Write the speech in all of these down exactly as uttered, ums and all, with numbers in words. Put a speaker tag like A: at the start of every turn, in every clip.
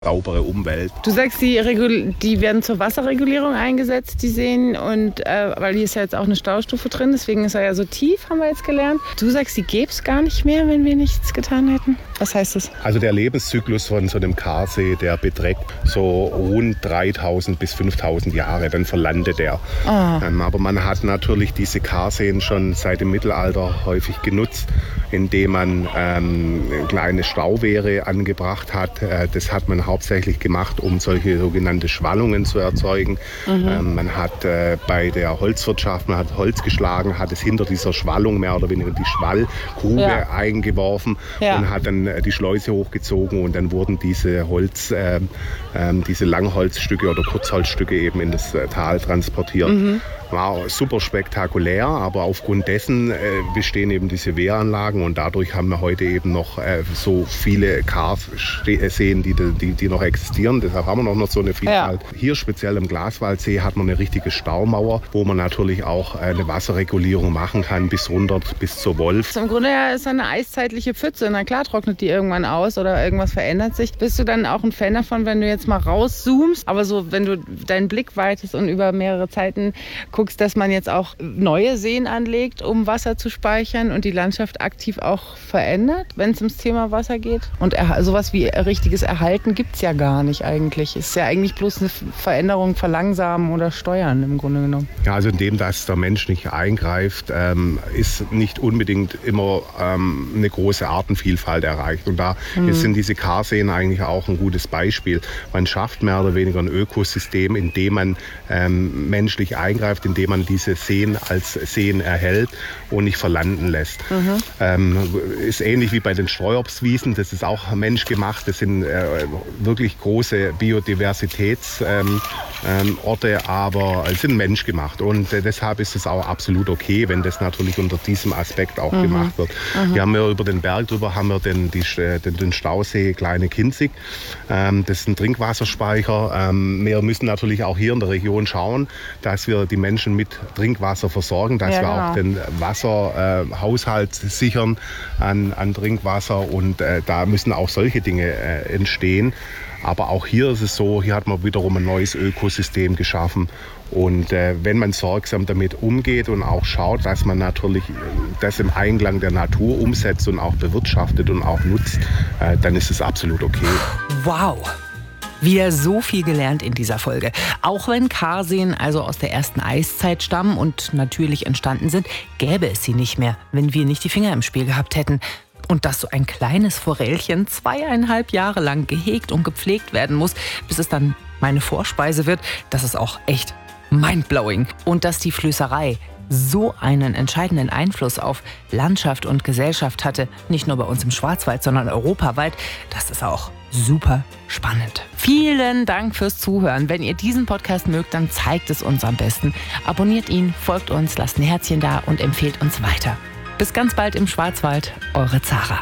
A: saubere Umwelt.
B: Du sagst, die, Regul- die werden zur Wasserregulierung eingesetzt, die Seen, und äh, weil hier ist ja jetzt auch eine Staustufe drin, deswegen ist er ja so tief, haben wir jetzt gelernt. Du sagst, die gäbe es gar nicht mehr, wenn wir nichts getan hätten. Was heißt das?
A: Also der Lebenszyklus von so einem Karsee, der beträgt so rund dreitausend bis fünftausend Jahre, dann verlandet er. Oh. Ähm, aber man hat natürlich diese Karseen schon seit dem Mittelalter häufig genutzt, indem man ähm, kleine Stauwehre angebracht hat. Äh, das hat man hauptsächlich gemacht, um solche sogenannte Schwallungen zu erzeugen. Mhm. Ähm, man hat äh, bei der Holzwirtschaft, man hat Holz geschlagen, hat es hinter dieser Schwallung mehr oder weniger die Schwallgrube ja. eingeworfen ja. und hat dann äh, die Schleuse hochgezogen und dann wurden diese Holz, äh, äh, diese Langholzstücke oder Kurzholzstücke eben in das äh, Tal transportiert. Mhm. War super spektakulär, aber aufgrund dessen äh, bestehen eben diese Wehranlagen und dadurch haben wir heute eben noch äh, so viele Karseen, die, die, die noch existieren. Deshalb haben wir noch so eine Vielfalt. Ja. Hier speziell im Glaswaldsee hat man eine richtige Staumauer, wo man natürlich auch eine Wasserregulierung machen kann bis runter, bis zur Wolf.
B: Im Grunde ja ist eine eiszeitliche Pfütze. Na klar trocknet die irgendwann aus oder irgendwas verändert sich. Bist du dann auch ein Fan davon, wenn du jetzt mal rauszoomst, aber so, wenn du deinen Blick weitest und über mehrere Zeiten guckst, dass man jetzt auch neue Seen anlegt, um Wasser zu speichern und die Landschaft aktiv auch verändert, wenn es ums Thema Wasser geht? Und er, sowas wie richtiges Erhalten gibt es ja gar nicht eigentlich. Es ist ja eigentlich bloß eine Veränderung, verlangsamen oder steuern im Grunde genommen.
A: Ja, also indem, dass der Mensch nicht eingreift, ähm, ist nicht unbedingt immer ähm, eine große Artenvielfalt erreicht. Und da hm. sind diese Karseen eigentlich auch ein gutes Beispiel. Man schafft mehr oder weniger ein Ökosystem, indem man ähm, menschlich eingreift, indem man diese Seen als Seen erhält und nicht verlanden lässt. Mhm. Ähm, ist ähnlich wie bei den Streuobstwiesen, das ist auch menschgemacht, das sind äh, wirklich große Biodiversitätsorte, ähm, ähm, aber sind menschgemacht und äh, deshalb ist es auch absolut okay, wenn das natürlich unter diesem Aspekt auch mhm. gemacht wird. Mhm. Hier haben wir über den Berg drüber haben wir den, die, den, den Stausee Kleine Kinzig, ähm, das ist ein Trinkwasserspeicher. Ähm, wir müssen natürlich auch hier in der Region schauen, dass wir die Menschen mit Trinkwasser versorgen, dass ja, wir genau. auch den Wasserhaushalt äh, sichern an, an Trinkwasser und äh, da müssen auch solche Dinge äh, entstehen. Aber auch hier ist es so, hier hat man wiederum ein neues Ökosystem geschaffen und äh, wenn man sorgsam damit umgeht und auch schaut, dass man natürlich das im Einklang der Natur umsetzt und auch bewirtschaftet und auch nutzt, äh, dann ist es absolut okay.
C: Wow! Wieder so viel gelernt in dieser Folge. Auch wenn Karseen also aus der ersten Eiszeit stammen und natürlich entstanden sind, gäbe es sie nicht mehr, wenn wir nicht die Finger im Spiel gehabt hätten. Und dass so ein kleines Forellchen zweieinhalb Jahre lang gehegt und gepflegt werden muss, bis es dann meine Vorspeise wird, das ist auch echt mindblowing. Und dass die Flößerei so einen entscheidenden Einfluss auf Landschaft und Gesellschaft hatte, nicht nur bei uns im Schwarzwald, sondern europaweit, das ist auch super spannend. Vielen Dank fürs Zuhören. Wenn ihr diesen Podcast mögt, dann zeigt es uns am besten. Abonniert ihn, folgt uns, lasst ein Herzchen da und empfehlt uns weiter. Bis ganz bald im Schwarzwald, eure Zara.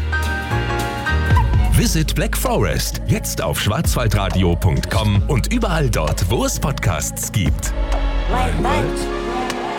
D: Visit Black Forest, jetzt auf schwarzwaldradio punkt com und überall dort, wo es Podcasts gibt.
E: Weit, weit.